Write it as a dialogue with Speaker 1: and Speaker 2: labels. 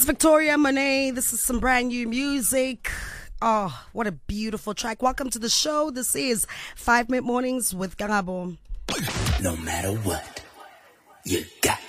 Speaker 1: It's Victoria Monet. This is some brand new music. Oh, what a beautiful track. Welcome to the show. This is 5 Minute Mornings with Karabo.
Speaker 2: No matter what, you got